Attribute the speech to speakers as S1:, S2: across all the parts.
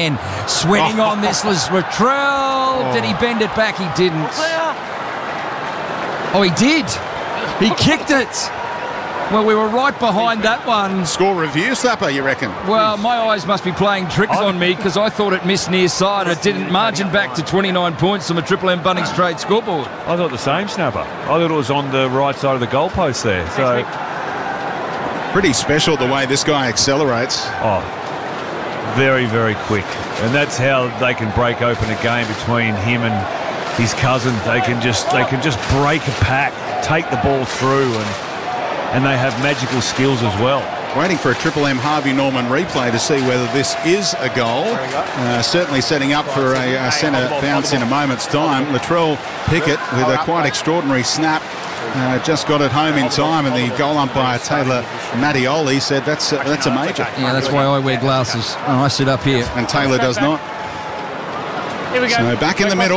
S1: man. Sweating on this was Latrell. Did he bend it back? He didn't. Oh, he did. He kicked it. Well, we were right behind that one.
S2: Score review, Slapper, you reckon?
S1: Well, my eyes must be playing tricks on me because I thought it missed near side. It didn't. Margin back to 29 points on the Triple M Bunnings Trade scoreboard.
S3: I thought the same, Snapper. I thought it was on the right side of the goalpost there. So
S2: pretty special the way this guy accelerates.
S3: Oh, very, very quick. And that's how they can break open a game between him and his cousin. They can just break a pack, take the ball through, and they have magical skills as well.
S2: Waiting for a Triple M Harvey Norman replay to see whether this is a goal. Certainly setting up for a centre bounce in a moment's time. Latrell Pickett with a quite extraordinary snap. Just got it home in time, and the goal umpire Taylor Mattioli said that's a major.
S1: Yeah, that's why I wear glasses and I sit up here.
S2: And Taylor does not.
S4: Here we go.
S2: So back in the middle.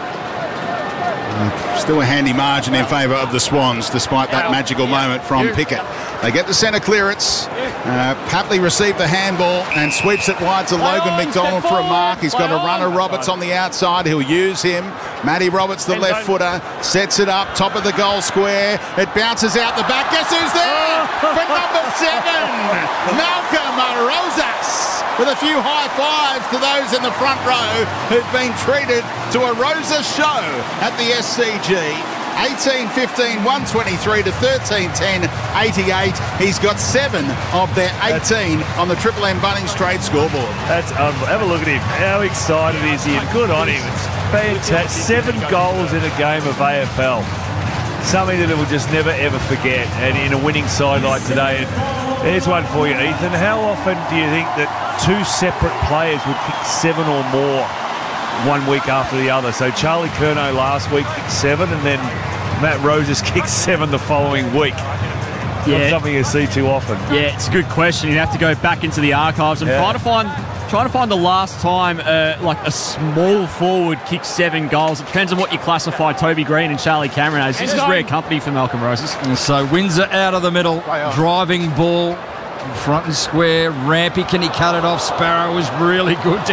S2: Still a handy margin in favour of the Swans, despite that magical moment from Pickett. They get the centre clearance. Papley received the handball and sweeps it wide to Logan McDonald for a mark. He's got a runner, Roberts, on the outside. He'll use him. Matty Roberts, the left footer, sets it up, top of the goal square. It bounces out the back. Guess who's there? For number 7, Malcolm Rosas. With a few high fives to those in the front row who've been treated to a Rosa show at the SCG. 18-15, 123 to 13-10, 88. He's got 7 of their 18 on the Triple M Bunnings Trade scoreboard.
S3: That's have a look at him. How excited is he? And good on him. It's fantastic. 7 goals in a game of AFL. Something that we'll just never, ever forget. And in a winning side like today, there's one for you, Ethan. How often do you think that 2 separate players would kick 7 or more one week after the other? So Charlie Curnow last week kicked 7, and then Matt Rosas kicked 7 the following week. Not something you see too often.
S5: Yeah, it's a good question. You'd have to go back into the archives and try to find the last time like a small forward kicked 7 goals. It depends on what you classify Toby Green and Charlie Cameron as. This is rare company for Malcolm Rosas.
S1: And so Windsor out of the middle, driving ball, front and square. Rampy, can he cut it off? Sparrow was really good.